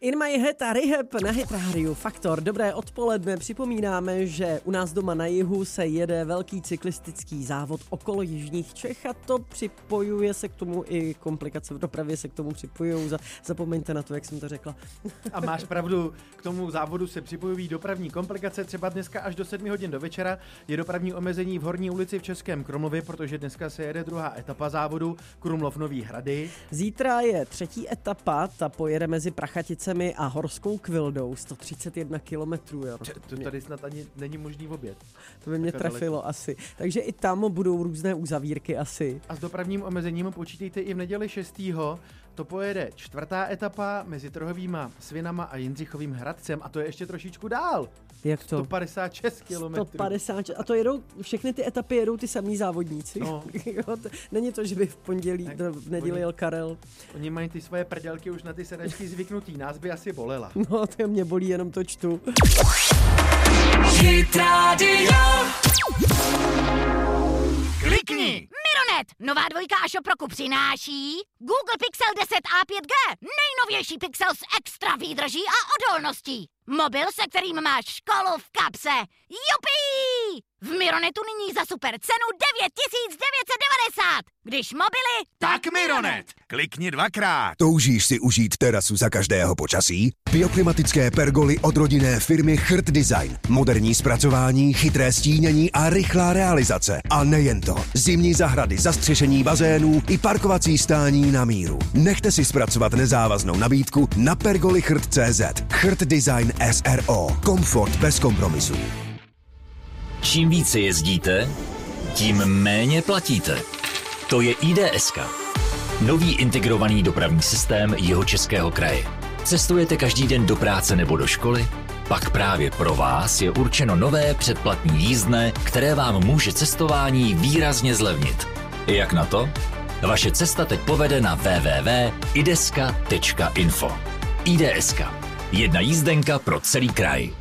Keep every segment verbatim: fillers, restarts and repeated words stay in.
In My Head a Rehab na Hit Radio Faktor. Dobré odpoledne, připomínáme, že u nás doma na jihu se jede velký cyklistický závod okolo jižních Čech a to připojuje se k tomu i komplikace v dopravě se k tomu připojují. Zapomeňte na to, jak jsem to řekla. A máš pravdu, k tomu závodu se připojují dopravní komplikace, třeba dneska až do sedmi hodin do večera je dopravní omezení v Horní ulici v Českém Krumlově, protože dneska se jede druhá etapa závodu Krumlov Nový Hrady. Zítra je třetí etapa, ta pojede mezi Prachaticemi a Horskou Kvildou, sto třicet jedna kilometrů. Jo. To tady snad ani není možný oběd. To by mě tak trefilo daleko. Asi. Takže i tam budou různé uzavírky asi. A s dopravním omezením počítejte i v neděli šestého To pojede čtvrtá etapa mezi Trhovýma Svinama a Jindřichovým Hradcem a to je ještě trošičku dál. Jak to? sto padesát šest kilometrů. sto padesát šest A to jedou, všechny ty etapy jedou ty samý závodníci. No. Není to, že by v pondělí, tak, v neděli oni, jel Karel. Oni mají ty svoje prdělky už na ty sedačky zvyknutý, nás by asi bolela. No, to mě bolí, jenom to čtu. Hit Radio. Klikni! Mironet! Nová dvojka a Šoproku přináší Google Pixel deset a pět G. Nejnovější Pixel s extra výdrží a odolností. Mobil, se kterým máš školu v kapse. Jupí! V Mironetu nyní za super cenu devět tisíc devět set devadesát. Když mobily, Tak Mironet! Klikni dvakrát. Toužíš si užít terasu za každého počasí? Bioklimatické pergoly od rodinné firmy Chrt Design. Moderní zpracování, chytré stínění a rychlá realizace. A nejen to. Zimní zahrady, zastřešení bazénů i parkovací stání na míru. Nechte si zpracovat nezávaznou nabídku na pergoly chrt tečka cé zet. Chrt Design es er o. Komfort bez kompromisů. Čím více jezdíte, tím méně platíte. To je í dé eska. Nový integrovaný dopravní systém Jihočeského kraje. Cestujete každý den do práce nebo do školy? Pak právě pro vás je určeno nové předplatní jízdné, které vám může cestování výrazně zlevnit. Jak na to? Vaše cesta teď povede na w w w tečka ideska tečka info. í dé eska. Jedna jízdenka pro celý kraj.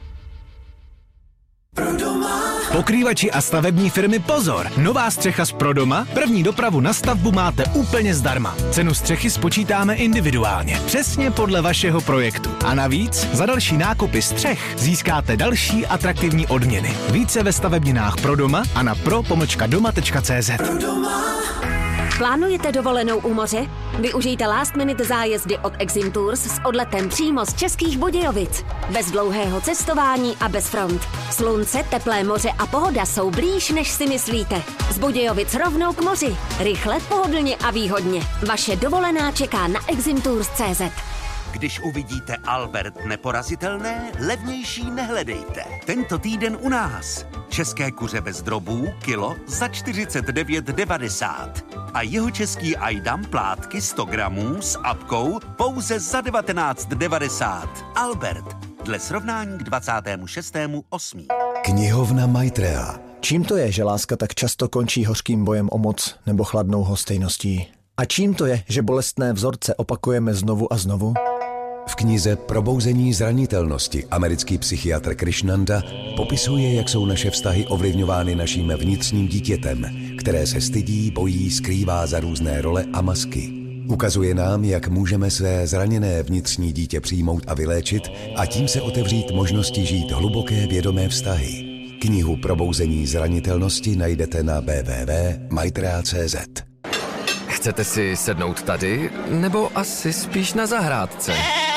Pokrývači a stavební firmy pozor! Nová střecha z Prodoma? První dopravu na stavbu máte úplně zdarma. Cenu střechy spočítáme individuálně, přesně podle vašeho projektu. A navíc za další nákupy střech získáte další atraktivní odměny. Více ve stavebninách Prodoma a na pro pomlčka doma tečka cé zet. Plánujete dovolenou u moře? Využijte last minute zájezdy od Exim Tours s odletem přímo z Českých Budějovic. Bez dlouhého cestování a bez front. Slunce, teplé moře a pohoda jsou blíž, než si myslíte. Z Budějovic rovnou k moři. Rychle, pohodlně a výhodně. Vaše dovolená čeká na exim tours tečka cé zet. Když uvidíte Albert neporazitelné, levnější nehledejte. Tento týden u nás. České kuře bez drobů, kilo za čtyřicet devět devadesát. A jihočeský ajdam plátky sto gramů s apkou pouze za devatenáct devadesát. Albert, dle srovnání k dvacátému šestému osmého Knihovna Maitreya. Čím to je, že láska tak často končí hořkým bojem o moc nebo chladnou hostejností? A čím to je, že bolestné vzorce opakujeme znovu a znovu? V knize Probouzení zranitelnosti americký psychiatr Krishnanda popisuje, jak jsou naše vztahy ovlivňovány naším vnitřním dítětem, které se stydí, bojí, skrývá za různé role a masky. Ukazuje nám, jak můžeme své zraněné vnitřní dítě přijmout a vyléčit a tím se otevřít možnosti žít hluboké vědomé vztahy. Knihu Probouzení zranitelnosti najdete na w w w tečka maitreya tečka cé zet. Chcete si sednout tady, nebo asi spíš na zahrádce?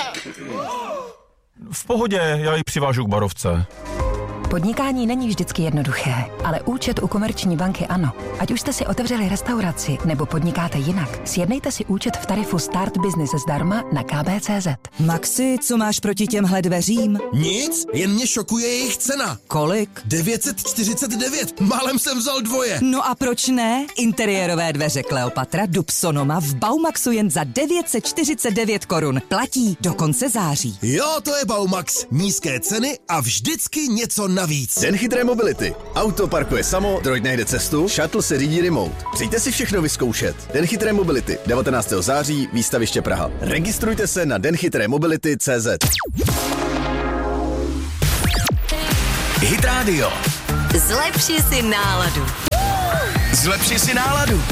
V pohodě, já ji přivážu k barovce. Podnikání není vždycky jednoduché, ale účet u Komerční banky ano. Ať už jste si otevřeli restauraci nebo podnikáte jinak, sjednejte si účet v tarifu Start Business zdarma na k b tečka cé zet. Maxi, co máš proti těmhle dveřím? Nic, jen mě šokuje jejich cena. Kolik? devět set čtyřicet devět, málem jsem vzal dvoje. No a proč ne? Interiérové dveře Kleopatra Dub Sonoma v Baumaxu jen za devět set čtyřicet devět korun. Platí do konce září. Jo, to je Baumax. Nízké ceny a vždycky něco navíc. Den chytré mobility. Auto parkuje samo, droid najde cestu, shuttle se řídí remote. Přijďte si všechno vyzkoušet. Den chytré mobility. devatenáctého září, výstaviště Praha. Registrujte se na den chytré mobility tečka cé zet. Hit Radio. Zlepši si náladu. Zlepši si náladu.